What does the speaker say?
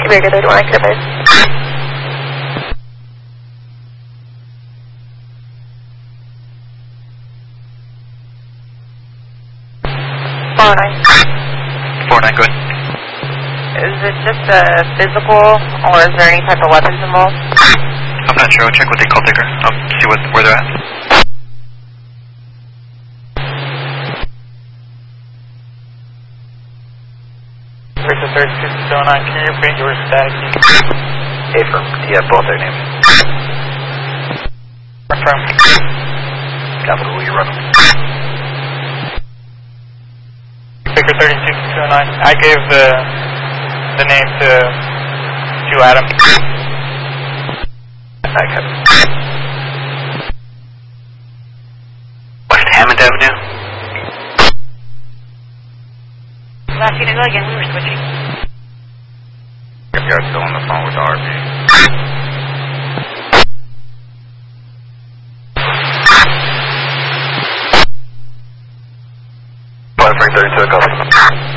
Quebec 31, I could have. 409, go ahead. Is it just a physical, or is there any type of weapons involved? I'm not sure. I'll check with the call taker. I'll see where they're at. Victor 3609, can you repeat your static? Affirm. Yeah, both their names. Confirm. Capital, will you run them? Victor 3609, I gave the name to Adam. I got it. West Hammond Avenue? Last unit, go again, we were switching. You're still on the phone with the RP. Frank 32, customer.